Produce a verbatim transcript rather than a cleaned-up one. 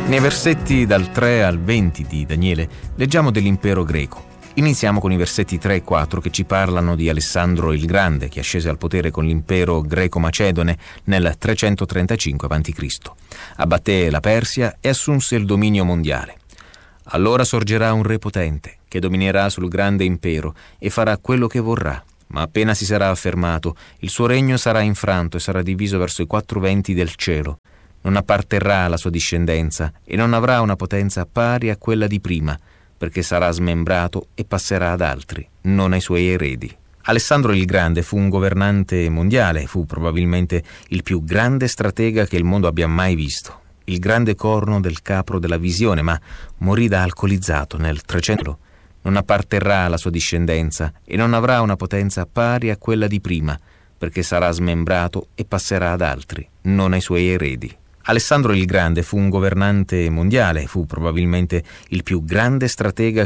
Nei versetti dal tre al venti di Daniele leggiamo dell'impero greco. Iniziamo con i versetti tre e quattro che ci parlano di Alessandro il Grande, che ascese al potere con l'impero greco-macedone nel trecentotrentacinque avanti Cristo Abbatté la Persia e assunse il dominio mondiale. Allora sorgerà un re potente che dominerà sul grande impero e farà quello che vorrà. Ma appena si sarà affermato, il suo regno sarà infranto e sarà diviso verso i quattro venti del cielo. Non apparterrà alla sua discendenza e non avrà una potenza pari a quella di prima, perché sarà smembrato e passerà ad altri, non ai suoi eredi. Alessandro il Grande fu un governante mondiale, fu probabilmente il più grande stratega che il mondo abbia mai visto, il grande corno del capro della visione, ma morì da alcolizzato nel trecento. Non apparterrà alla sua discendenza e non avrà una potenza pari a quella di prima, perché sarà smembrato e passerà ad altri, non ai suoi eredi. Alessandro il Grande fu un governante mondiale, fu probabilmente il più grande stratega